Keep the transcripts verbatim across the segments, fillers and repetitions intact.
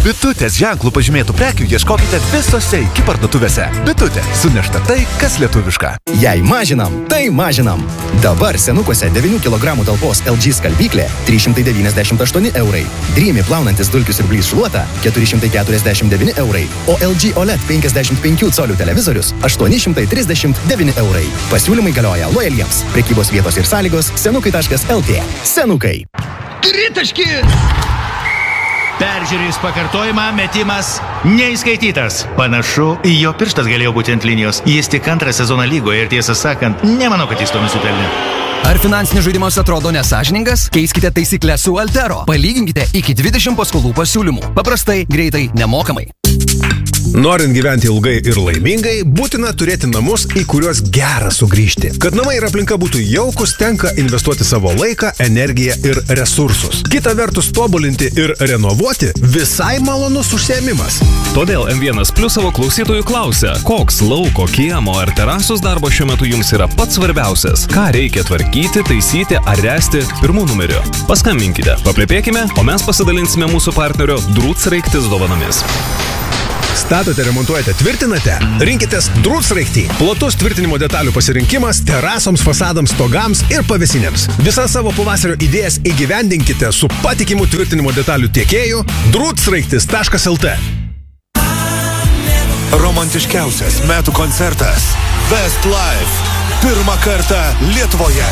Bitutės ženklų pažymėtų prekių ieškokite visose iki parduotuvėse. Bitutė – sunešta tai, kas lietuviška. Jei mažinam, tai mažinam. Dabar senukuose devynių kilogramų talpos L G skalbyklė trys šimtai devyniasdešimt aštuoni eurai. Dreamy plaunantis dulkių siurblys šluota keturi šimtai keturiasdešimt devyni eurai. O L G O L E D penkiasdešimt penkių colių televizorius aštuoni šimtai trisdešimt devyni eurai. Pasiūlymai galioja lojaliems. Prekybos vietos ir sąlygos senukai taškas L T. Senukai. Tritaškį! Peržiūrėjus pakartojimą, metimas neįskaitytas. Panašu, jo pirštas galėjo būti ant linijos. Jis tik antrą sezoną lygoje ir tiesą sakant, nemanau, kad jis to nusipelnė. Ar finansinis žaidimas atrodo nesąžiningas? Keiskite taisyklę su Altero. Palyginkite iki dvidešimt paskolų pasiūlymų. Paprastai, greitai, nemokamai. Norint gyventi ilgai ir laimingai, būtina turėti namus, į kuriuos gera sugrįžti. Kad namai ir aplinka būtų jaukus, tenka investuoti savo laiką, energiją ir resursus. Kita vertus, tobulinti ir renovuoti visai malonus užsiėmimas. Todėl M vienas Plus savo klausytojų klausia, koks lauko, kiemo ar terasos darbo šiuo metu jums yra pats svarbiausias? Ką reikia tvarkyti, taisyti ar ręsti pirmų numeriu? Paskambinkite, paplepėkime, o mes pasidalinsime mūsų partnerio Drūtsraigtis dovanomis. Statote, remontuojate, tvirtinate? Rinkitės Drūtsraigtį. Platus tvirtinimo detalių pasirinkimas terasoms, fasadams, stogams ir pavėsinėms. Visas savo pavasario idėjas įgyvendinkite su patikimu tvirtinimo detalių tiekėju drūtsraigtis taškas L T. Romantiškiausias metų koncertas Westlife. Pirmą kartą Lietuvoje.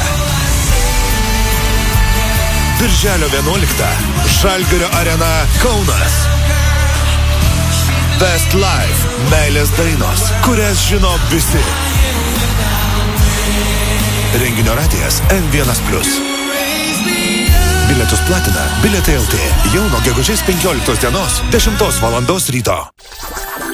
Birželio vienuoliktą. Žalgirio arena Kaunas. Westlife. Meilės dainos, kurias žino visi. Renginio radijas M vienas Plus. Bilietus platina Bilietai L T. Jau nuo gegužės penkioliktos dienos dešimtos valandos ryto.